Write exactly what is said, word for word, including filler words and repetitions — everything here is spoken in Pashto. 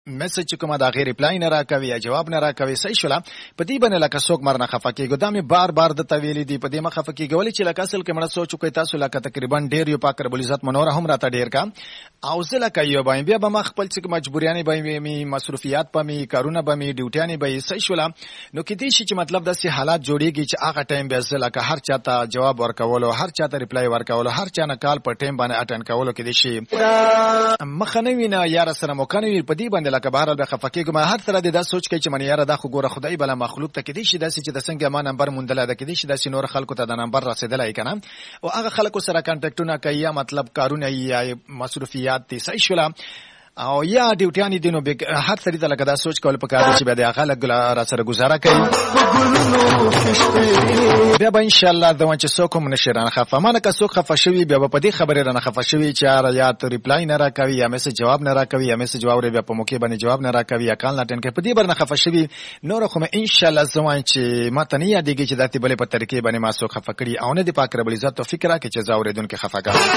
میسج کومه دا غیر ریپلای نه راکوي یا جواب نه راکوي صحیح شولا په دې باندې لکه څوک مرنه خفه کیږي دا مې بار بار د تویلې دی په دې مخه خفه کیږي ولې چې لکه اصل کې مړه سوچ کوي تاسو لکه تقریبا ډیر یو پاک رب العزت منور هم راته ډیر کا او زه لکه یو باندې بیا به مخ خپل څه مجبوریانه به می مصروفیات په می کارونه به می ډیوټیانه به صحیح شولا نو کې دې شي چې مطلب د سي حالات جوړيږي چې هغه ټایم به زه لکه هر چاته جواب ورکولو هر چاته ریپلای ورکولو هر چا نه کال په ټایم باندې اټن کولو کې دې شي مخنوي نه یار سره مخنوي په دې باندې لکه بهر به خفه کیږم هر سره دې دا سوچ کوي چې من یاره دا خو ګوره خدای بل مخلوق ته کې دې شي داسې چې د څنګه ما نمبر مونډل ده کې دې شي داسې نور خلکو ته د نمبر رسیدلای کنه او هغه خلکو سره کانټاکټونه کوي یا مطلب کارونه یا مصروفیات دي صحیح شولا او یا ډیوټیانی دینو به هر سړي ته لکه دا سوچ کول پکاره چې به د هغه لګ را سره گزاره کوي بیا به ان شاء الله د وانچ څوک هم نشران خفه مانه که څوک خفه شوی بیا په دې خبره رانه خفه شوی چې یا ته ریپلای نه راکوي یا میسج جواب نه راکوي یا میسج جواب بیا په موقع باندې جواب نه راکوي یا کال نه ټن کې په دې برنه خفه شوی نور خو ان شاء الله زوان چې ماته نه یادېږي چې داتې بلې په طریقې باندې ما څوک خفه کړي او نه د پاک رب العزت تو فکر راکې چې زاوریدون کې خفه کا